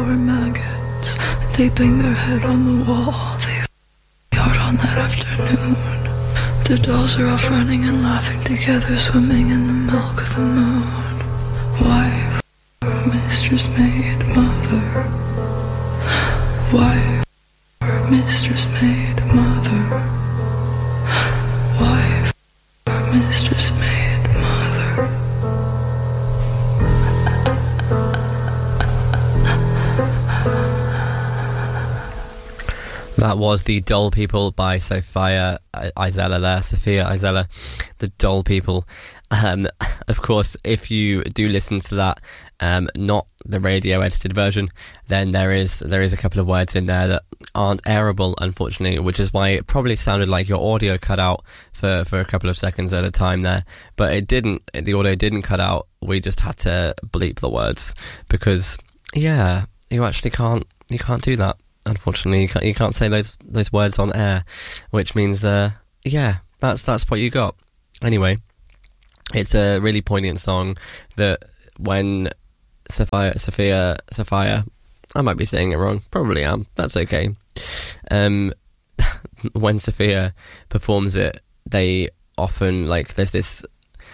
were maggots. They banged their head on the wall. They hard on that afternoon. The dolls are off running and laughing together, swimming in the milk of the moon. Wife, mistress, maid, mother. Wife, mistress, maid, mother. Wife, mistress, maid, mother. That was The Doll People by Sophia Isella there. Sophia Isella, The Doll People. Of course, if you do listen to that, not the radio edited version, then there is a couple of words in there that aren't airable, unfortunately, which is why it probably sounded like your audio cut out for a couple of seconds at a time there. But it didn't. The audio didn't cut out. We just had to bleep the words because, yeah, you actually can't do that. Unfortunately, you can't say those words on air, which means yeah, that's what you got. Anyway, it's a really poignant song that when Sophia, I might be saying it wrong, probably am, that's okay. When Sophia performs it, they often, like, there's this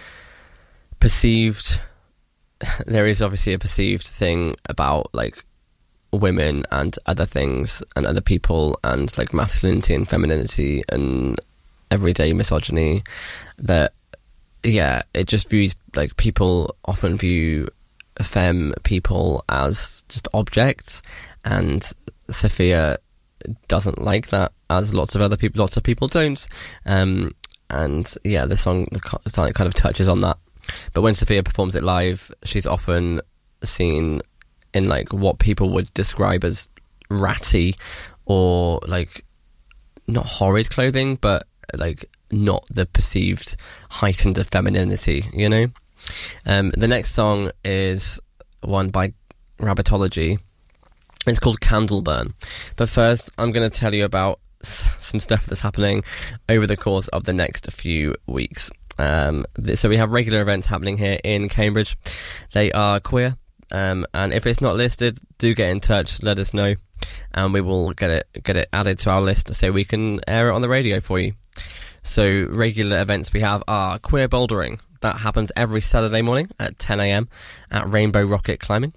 perceived, there is obviously a perceived thing about, like, women and other things and other people and, like, masculinity and femininity and everyday misogyny that, yeah, it just views, like, people often view femme people as just objects, and Sophia doesn't like that, as lots of people don't, and yeah, the song kind of touches on that. But when Sophia performs it live, she's often seen in, like, what people would describe as ratty or, like, not horrid clothing, but, like, not the perceived heightened of femininity, you know? The next song is one by Rabbitology. It's called Candleburn. But first, I'm going to tell you about some stuff that's happening over the course of the next few weeks. So we have regular events happening here in Cambridge. They are queer. And if it's not listed, do get in touch, let us know, and we will get it added to our list so we can air it on the radio for you. So regular events we have are Queer Bouldering. That happens every Saturday morning at 10 a.m. at Rainbow Rocket Climbing.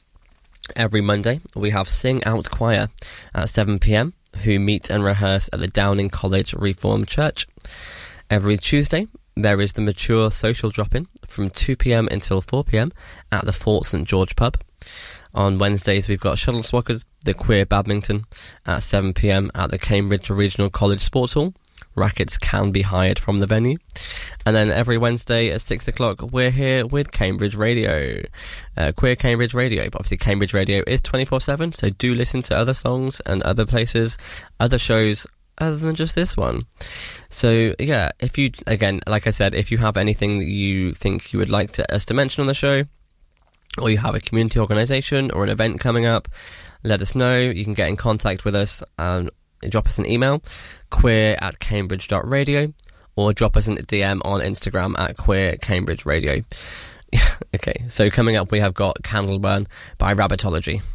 Every Monday we have Sing Out Choir at 7 p.m. who meet and rehearse at the Downing College Reformed Church. Every Tuesday there is the Mature Social Drop-In from 2 p.m. until 4 p.m. at the Fort St George pub. On Wednesdays we've got Shuttle Swackers, the Queer Badminton, at 7 p.m. at the Cambridge Regional College Sports Hall. Rackets can be hired from the venue. And then every Wednesday at 6 o'clock we're here with Cambridge Radio, Queer Cambridge Radio. But obviously Cambridge Radio is 24/7, so do listen to other songs and other places, other shows, other than just this one. So yeah, if you, again, like I said, if you have anything that you think you would like us to mention on the show, or you have a community organisation or an event coming up, let us know. You can get in contact with us and drop us an email, queer@cambridge.radio, or drop us a DM on Instagram at queercambridgeradio. Okay, so coming up we have got Candleburn by Rabbitology.